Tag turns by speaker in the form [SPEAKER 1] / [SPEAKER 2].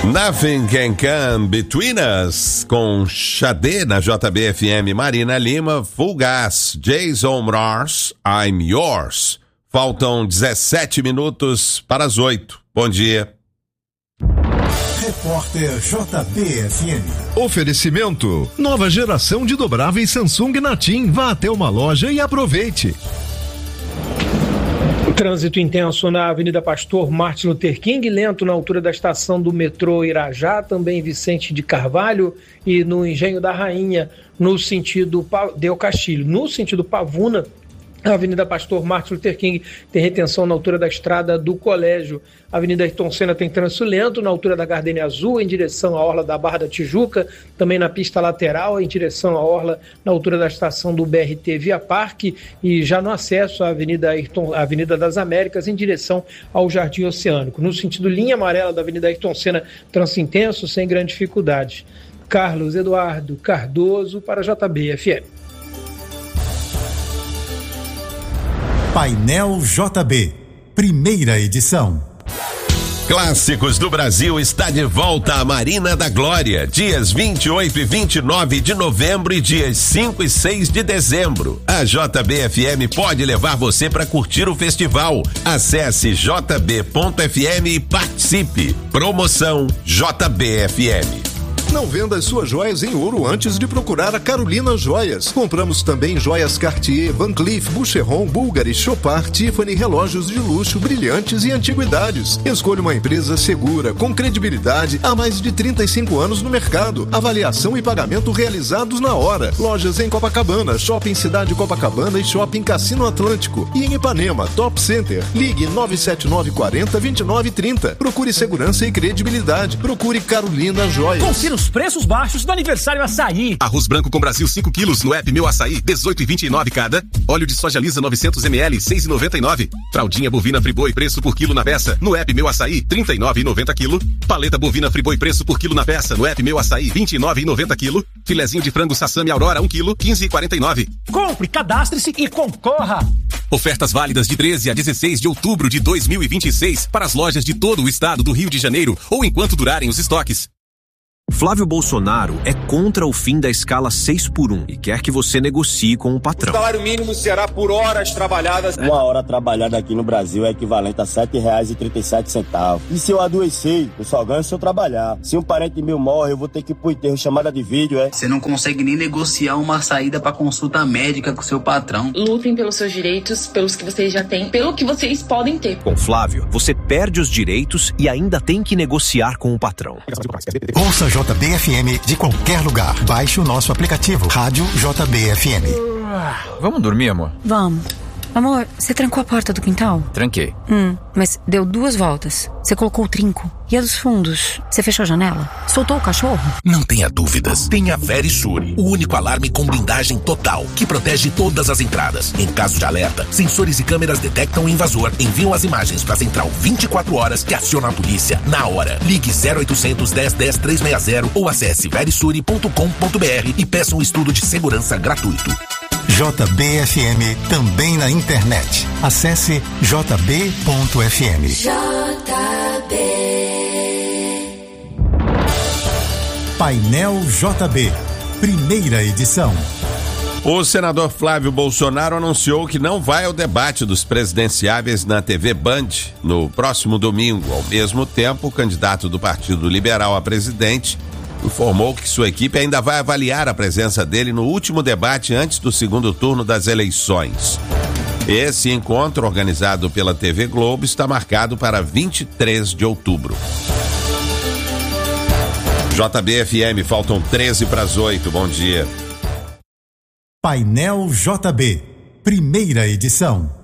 [SPEAKER 1] Nothing Can Come Between Us, com Xadê na JBFM, Marina Lima, Full Gas, Jason Mraz, I'm Yours. Faltam 17 minutos para as 8. Bom dia.
[SPEAKER 2] Repórter JBFM.
[SPEAKER 3] Oferecimento: nova geração de dobráveis Samsung na TIM. Vá até uma loja e aproveite.
[SPEAKER 4] Trânsito intenso na Avenida Pastor Martin Luther King, lento na altura da estação do metrô Irajá, também Vicente de Carvalho, e no Engenho da Rainha, no sentido Del Castilho. No sentido Pavuna, a Avenida Pastor Martin Luther King tem retenção na altura da estrada do Colégio. A Avenida Ayrton Senna tem trânsito lento na altura da Gardênia Azul, em direção à orla da Barra da Tijuca, também na pista lateral, em direção à orla, na altura da estação do BRT Via Parque, e já no acesso à Avenida das Américas, em direção ao Jardim Oceânico. No sentido linha amarela da Avenida Ayrton Senna, trânsito intenso, sem grande dificuldade. Carlos Eduardo Cardoso para a JBFM.
[SPEAKER 2] Painel JB, primeira edição.
[SPEAKER 1] Clássicos do Brasil está de volta à Marina da Glória, dias 28 e 29 de novembro e dias 5 e 6 de dezembro. A JBFM pode levar você para curtir o festival. Acesse jb.fm e participe. Promoção JBFM.
[SPEAKER 3] Não venda as suas joias em ouro antes de procurar a Carolina Joias. Compramos também joias Cartier, Van Cleef, Boucheron, Bulgari, Chopard, Tiffany, relógios de luxo, brilhantes e antiguidades. Escolha uma empresa segura, com credibilidade, há mais de 35 anos no mercado. Avaliação e pagamento realizados na hora. Lojas em Copacabana, Shopping Cidade Copacabana e Shopping Cassino Atlântico. E em Ipanema, Top Center. Ligue 97940-2930. Procure segurança e credibilidade. Procure Carolina Joias.
[SPEAKER 5] Confira os preços baixos do aniversário Açaí.
[SPEAKER 6] Arroz branco com Brasil 5 quilos no app Meu Açaí, 18,29 cada. Óleo de soja lisa 900 ml, 6,99. Fraldinha bovina Friboi, preço por quilo na peça no app Meu Açaí, 39,90 quilo. Paleta bovina Friboi, preço por quilo na peça no app Meu Açaí, 29,90 quilo. Filezinho de frango Sassami Aurora 1 quilo, 15,49.
[SPEAKER 5] Compre, cadastre-se e concorra.
[SPEAKER 6] Ofertas válidas de 13 a 16 de outubro de 2026 para as lojas de todo o estado do Rio de Janeiro ou enquanto durarem os estoques.
[SPEAKER 7] Flávio Bolsonaro é contra o fim da escala 6x1 e quer que você negocie com o patrão.
[SPEAKER 8] O salário mínimo será por horas trabalhadas.
[SPEAKER 9] Uma hora trabalhada aqui no Brasil é equivalente a R$7,37. E se eu adoecer, eu só ganho se eu trabalhar. Se um parente meu morre, eu vou ter que ir pro enterro, chamada de vídeo,
[SPEAKER 10] Você não consegue nem negociar uma saída pra consulta médica com seu patrão.
[SPEAKER 11] Lutem pelos seus direitos, pelos que vocês já têm, pelo que vocês podem ter.
[SPEAKER 7] Com Flávio, você perde os direitos e ainda tem que negociar com o patrão.
[SPEAKER 2] Ouça JBFM de qualquer lugar. Baixe o nosso aplicativo Rádio JBFM.
[SPEAKER 12] Vamos dormir, amor?
[SPEAKER 13] Vamos. Amor, você trancou a porta do quintal?
[SPEAKER 12] Tranquei.
[SPEAKER 13] Mas deu 2 voltas. Você colocou o trinco. E a dos fundos? Você fechou a janela? Soltou o cachorro?
[SPEAKER 14] Não tenha dúvidas. Tenha Verisure, o único alarme com blindagem total, que protege todas as entradas. Em caso de alerta, sensores e câmeras detectam o invasor, enviam as imagens para a central 24 horas que aciona a polícia na hora. Ligue 0800 10 10 360 ou acesse verisure.com.br e peça um estudo de segurança gratuito.
[SPEAKER 2] JBFM também na internet. Acesse jb.fm.
[SPEAKER 15] JB.
[SPEAKER 2] Painel JB, primeira edição.
[SPEAKER 1] O senador Flávio Bolsonaro anunciou que não vai ao debate dos presidenciáveis na TV Band no próximo domingo. Ao mesmo tempo, o candidato do Partido Liberal a presidente informou que sua equipe ainda vai avaliar a presença dele no último debate antes do segundo turno das eleições. Esse encontro, organizado pela TV Globo, está marcado para 23 de outubro. JBFM, faltam 13 para as 8. Bom dia.
[SPEAKER 2] Painel JB, primeira edição.